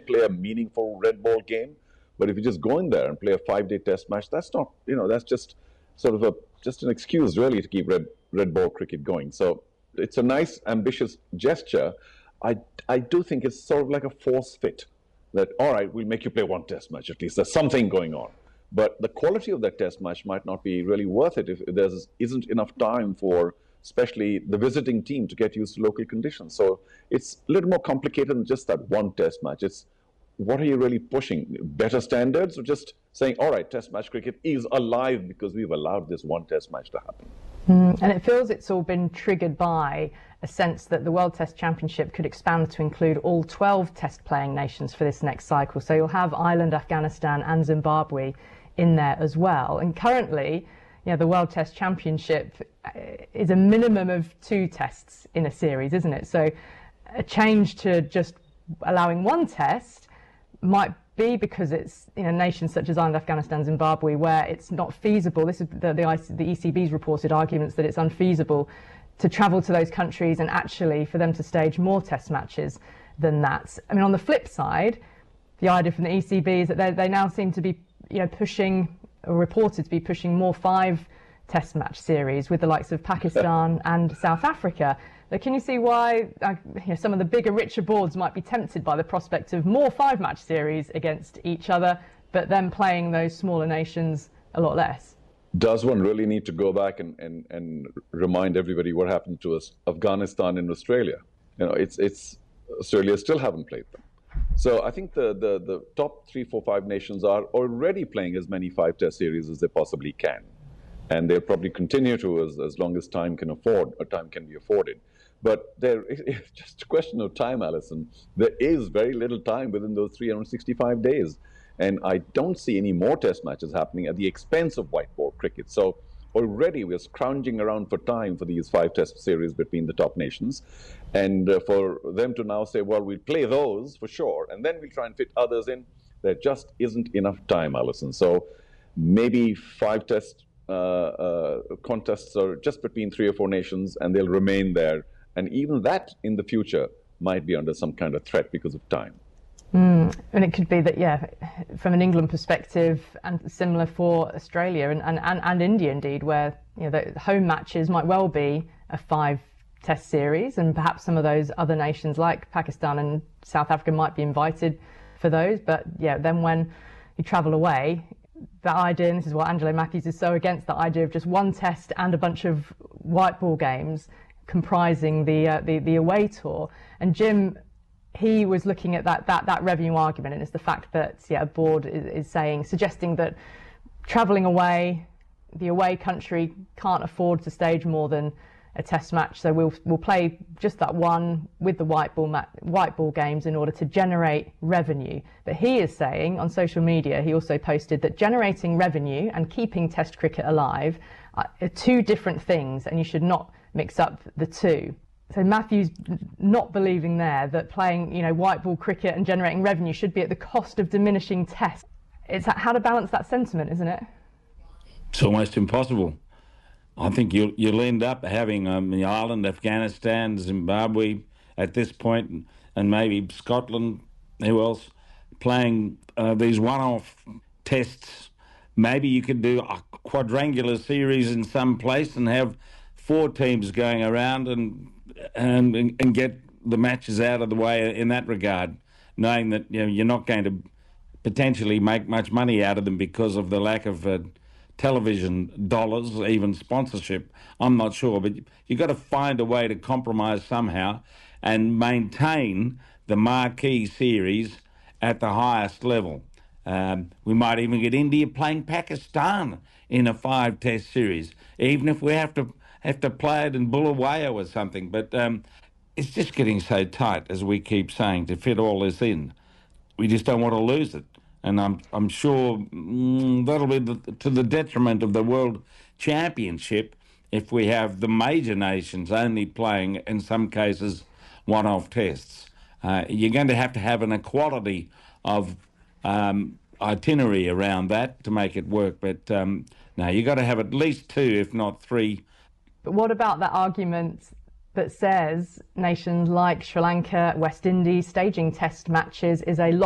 play a meaningful red ball game. But if you just go in there and play a 5-day test match, that's not, that's just sort of just an excuse really to keep red ball cricket going. So it's a nice, ambitious gesture. I do think it's sort of like a force fit that, all right, we'll make you play one test match at least. There's something going on. But the quality of that test match might not be really worth it if there isn't enough time for especially the visiting team to get used to local conditions. So it's a little more complicated than just that one test match. It's what are you really pushing? Better standards, or just saying, all right, test match cricket is alive because we've allowed this one test match to happen? And it feels it's all been triggered by a sense that the World Test Championship could expand to include all 12 test-playing nations for this next cycle. So you'll have Ireland, Afghanistan and Zimbabwe in there as well. And currently, the World Test Championship is a minimum of 2 tests in a series, isn't it? So a change to just allowing one test might be because it's nations such as Ireland, Afghanistan, Zimbabwe, where it's not feasible. This is the ECB's reported arguments that it's unfeasible to travel to those countries and actually for them to stage more test matches than that. I mean, on the flip side, the idea from the ECB is that they now seem to be pushing, or reported to be pushing, more 5 test match series with the likes of Pakistan and South Africa. But can you see why some of the bigger, richer boards might be tempted by the prospect of more 5-match series against each other, but then playing those smaller nations a lot less? Does one really need to go back and remind everybody what happened to us, Afghanistan and Australia? It's Australia still haven't played them. So I think the top 3, 4, 5 nations are already playing as many 5-test series as they possibly can. And they'll probably continue to as long as time can be afforded. But it's just a question of time, Alison. There is very little time within those 365 days. And I don't see any more test matches happening at the expense of white ball cricket. So already we're scrounging around for time for these 5-test series between the top nations. And for them to now say, well, we'll play those for sure, and then we'll try and fit others in, there just isn't enough time, Alison. So maybe 5-test contests are just between 3 or 4 nations, and they'll remain there. And even that in the future might be under some kind of threat because of time. And it could be that, from an England perspective, and similar for Australia and India indeed, where the home matches might well be a 5-test series, and perhaps some of those other nations like Pakistan and South Africa might be invited for those. But then when you travel away, that idea, and this is what Angelo Matthews is so against, the idea of just one test and a bunch of white ball games comprising the away tour. And Jim, he was looking at that revenue argument, and it's the fact that a board is suggesting that travelling away, the away country can't afford to stage more than a test match, so we'll play just that one with the white ball games in order to generate revenue. But he is saying on social media, he also posted that generating revenue and keeping Test cricket alive are 2 different things, and you should not mix up the 2. So Matthews not believing there that playing, white ball cricket and generating revenue should be at the cost of diminishing tests. It's how to balance that sentiment, isn't it? It's almost impossible. I think you'll end up having Ireland, Afghanistan, Zimbabwe at this point, and maybe Scotland, who else, playing these one-off tests. Maybe you could do a quadrangular series in some place and have 4 teams going around and get the matches out of the way in that regard, knowing that you're not going to potentially make much money out of them because of the lack of television dollars, even sponsorship. I'm not sure, but you've got to find a way to compromise somehow and maintain the marquee series at the highest level. We might even get India playing Pakistan in a 5-test series, even if we have to play it in Bulawayo or something. But it's just getting so tight, as we keep saying, to fit all this in. We just don't want to lose it. And I'm sure that'll be to the detriment of the World Championship if we have the major nations only playing, in some cases, one-off tests. You're going to have an equality of itinerary around that to make it work. But no, you've got to have at least 2, if not 3. But what about that argument that says nations like Sri Lanka, West Indies, staging test matches is a